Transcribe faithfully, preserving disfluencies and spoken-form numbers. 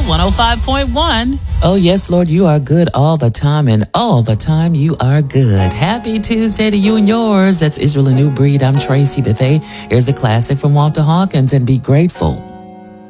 one oh five point one. Oh, yes, Lord, you are good all the time, and all the time you are good. Happy Tuesday to you and yours. That's Israel, a New Breed. I'm Tracy Bethea. Here's a classic from Walter Hawkins, and be grateful.